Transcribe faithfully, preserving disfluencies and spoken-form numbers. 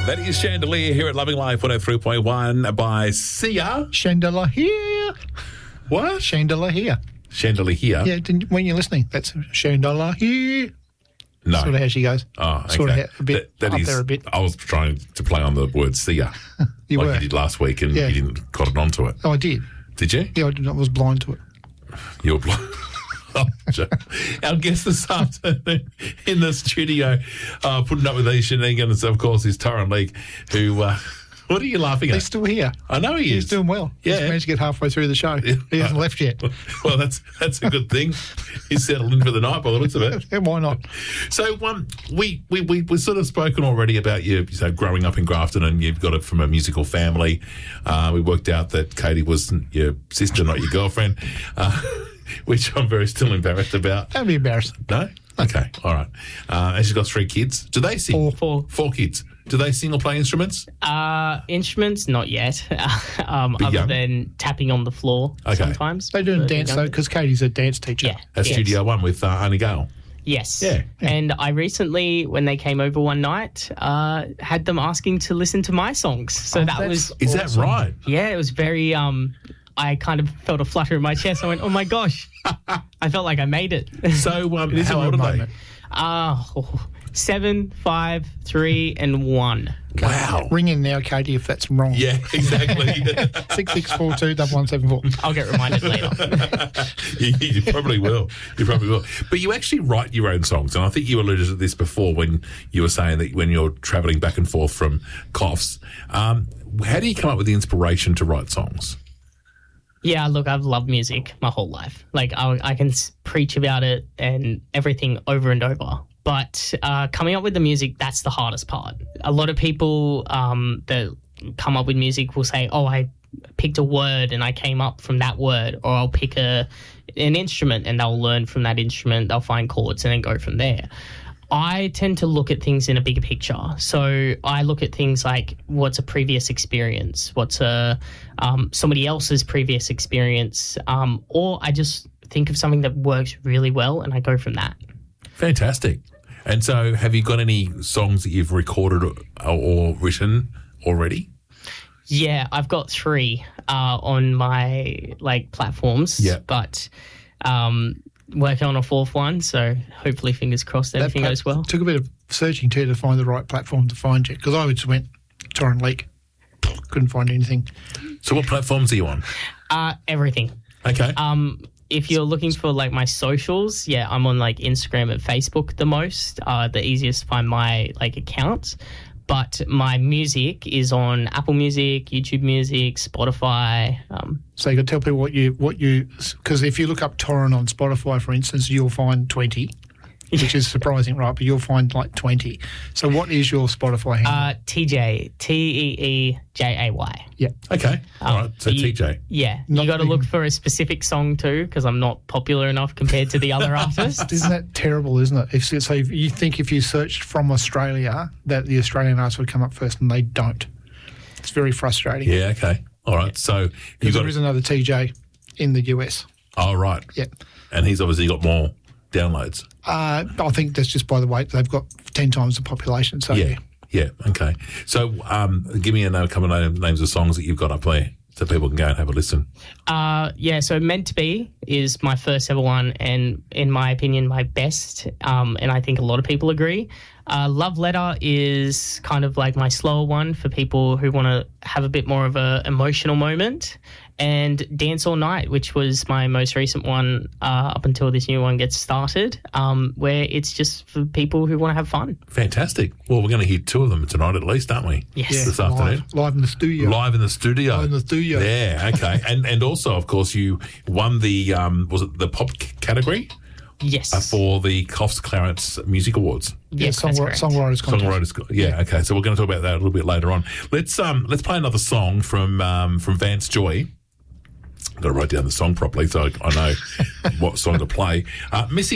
That is Chandelier here at Loving Life one oh three point one by Sia. Chandelier here. What? Chandelier here. Chandelier here? Yeah, didn't, when you're listening, that's Chandelier here. No. Sort of how she goes. Oh, okay. Sort of a bit that, that up is, there a bit. I was trying to play on the word Sia. You like were. you did last week and Yeah. you didn't cotton on to it. Oh, I did. Did you? Yeah, I, did, I was blind to it. You were blind. Our guest this afternoon in the studio, uh, putting up with these shenanigans, of course, is Torrin Leake, who, uh, what are you laughing at? He's still here. I know he He's is. doing well. Yeah. He's managed to get halfway through the show. Yeah. He hasn't left yet. Well, that's that's a good thing. He's settled in for the night by the looks of it. Yeah, why not? So um, we, we, we, we've sort of spoken already about you, you know, growing up in Grafton, and you've got it from a musical family. Uh, we worked out that Katie was your sister, not your girlfriend, uh, which I'm very still embarrassed about. Don't be embarrassed. No? Okay, all right. Uh, and she's got three kids. Do they sing? Four. Four. Four kids. Do they sing or play instruments? Uh, instruments, not yet. um, But other young. than tapping on the floor Okay. sometimes. They do For dance, younger- though, because Katie's a dance teacher. Yeah. At yes. Studio One with uh, Arnie Gale. Yes. Yeah. And I recently, when they came over one night, uh, had them asking to listen to my songs. So Oh, that that's was, Is Awesome. that right? yeah, it was very, um, I kind of felt a flutter in my chest. I went, oh my gosh. I felt like I made it. So um, It is how a old good are they? moment. Uh, seven, five, three, and one. Wow. Ring in now, Katie, if that's wrong. Yeah, exactly. six six four two one one seven four. I'll get reminded later. you, you probably will. You probably will. But you actually write your own songs, and I think you alluded to this before when you were saying that when you're travelling back and forth from Coffs. Um, how do you come up with the inspiration to write songs? Yeah, look, I've loved music my whole life. Like, I, I can s- preach about it and everything over and over. But uh, coming up with the music, that's the hardest part. A lot of people um, that come up with music will say, oh, I picked a word and I came up from that word. Or I'll pick a an instrument and they'll learn from that instrument. They'll find chords and then go from there. I tend to look at things in a bigger picture. So I look at things like what's a previous experience, what's a um, somebody else's previous experience, um, or I just think of something that works really well and I go from that. Fantastic. And so have you got any songs that you've recorded or, or written already? Yeah, I've got three uh, on my like platforms, Yeah. but um, working on a fourth one. So hopefully, fingers crossed, That everything plat- goes well. Took a bit of searching, too, to find the right platform to find you, because I just went Torrin Leake. Couldn't find anything. So what platforms are you on? Uh, everything. Okay. Um, if you're looking for like my socials, yeah, I'm on like Instagram and Facebook the most. Uh, the easiest to find my like accounts. But my music is on Apple Music, YouTube Music, Spotify. Um, So you got to tell people what you, what you, because if you look up Torrin on Spotify, for instance, you'll find twenty, which is surprising, right? But you'll find like twenty. So what is your Spotify handle? uh, T J, T E E J A Y. yeah. okay. All right. So you- T J. Yeah, Not you got to even- look for a specific song too, because I'm not popular enough compared to the other artists. Isn't that terrible, isn't it? If, so if you think if you searched from Australia, that the Australian artists would come up first, and they don't. It's very frustrating. Yeah, okay. All right. So you Because got there is another T J in the U S. Oh, right. Yeah. And he's obviously got more downloads. Uh, I think that's just by the weight. They've got ten times the population. So Yeah. Yeah. Okay. So um, give me a name, couple of names of songs that you've got up there so people can go and have a listen. Uh, yeah, so Meant to Be is my first ever one, and in my opinion, my best. Um, and I think a lot of people agree. Uh, Love Letter is kind of like my slower one for people who want to have a bit more of a emotional moment. And Dance All Night, which was my most recent one uh, up until this new one gets started, um, where it's just for people who want to have fun. Fantastic. Well, we're going to hear two of them tonight at least, aren't we? Yes. yeah, This afternoon. live, live in the studio. Live in the studio. Live in the studio. Yeah, okay. and and also, of course, you won the, um, was it the pop c- category Yes. uh, for the Coffs Clarence Music Awards? Yeah, Yes, that's songwri- correct. songwriters contest. Songwriters, yeah, Yeah. okay. So we're going to talk about that a little bit later on. Let's um let's play another song from um from Vance Joy. I've got to write down the song properly so I, I know what song to play. Uh, Missy